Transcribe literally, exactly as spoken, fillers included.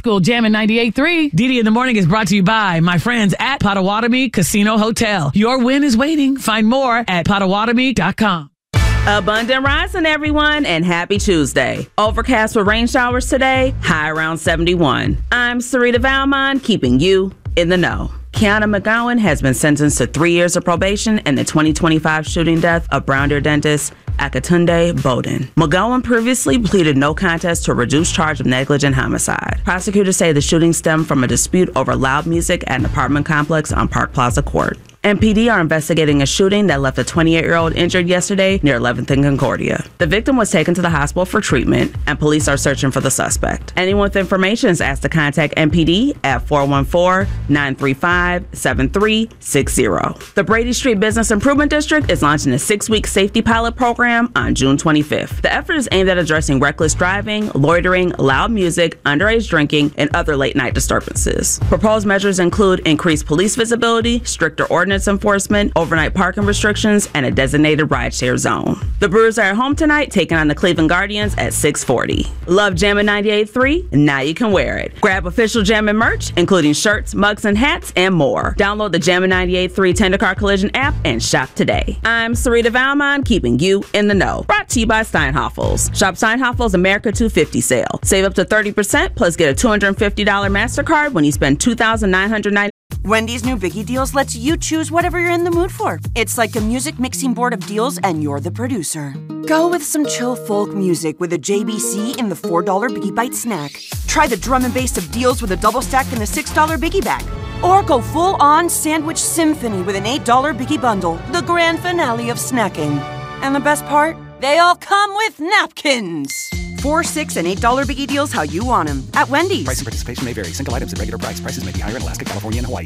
school, jamming ninety-eight point three. Didi in the Morning is brought to you by my friends at Potawatomi Casino Hotel. Your win is waiting. Find more at potawatomi dot com. Abundant rising, everyone, and happy Tuesday. Overcast with rain showers today, high around seventy-one. I'm Sarita Valmont, keeping you in the know. Kiana McGowan has been sentenced to three years of probation in the twenty twenty-five shooting death of Brown Deer dentist Akatunde Bowden. McGowan previously pleaded no contest to a reduced charge of negligent homicide. Prosecutors say the shooting stemmed from a dispute over loud music at an apartment complex on Park Plaza Court. M P D are investigating a shooting that left a twenty-eight-year-old injured yesterday near eleventh and Concordia. The victim was taken to the hospital for treatment, and police are searching for the suspect. Anyone with information is asked to contact M P D at four one four, nine three five, seven three six zero. The Brady Street Business Improvement District is launching a six-week safety pilot program on June twenty-fifth. The effort is aimed at addressing reckless driving, loitering, loud music, underage drinking, and other late-night disturbances. Proposed measures include increased police visibility, stricter ordinance enforcement, overnight parking restrictions, and a designated rideshare zone. The Brewers are at home tonight, taking on the Cleveland Guardians at six forty. Love Jammin' ninety-eight point three? Now you can wear it. Grab official Jammin' merch, including shirts, mugs, and hats, and more. Download the Jammin' ninety-eight point three Tender Car Collision app and shop today. I'm Sarita Valmont, keeping you in the know. Brought to you by Steinhoffels. Shop Steinhoffels America two fifty sale. Save up to thirty percent, plus get a two hundred fifty dollars MasterCard when you spend two thousand nine hundred ninety dollars. Wendy's new Biggie Deals lets you choose whatever you're in the mood for. It's like a music mixing board of deals, and you're the producer. Go with some chill folk music with a J B C in the four dollar Biggie Bite snack. Try the drum and bass of deals with a double stack in the six dollar Biggie Bag. Or go full-on sandwich symphony with an eight dollar Biggie Bundle, the grand finale of snacking. And the best part? They all come with napkins. Four, six, and eight dollar Biggie Deals how you want them at Wendy's. Price and participation may vary. Single items at regular price. Prices may be higher in Alaska, California, and Hawaii.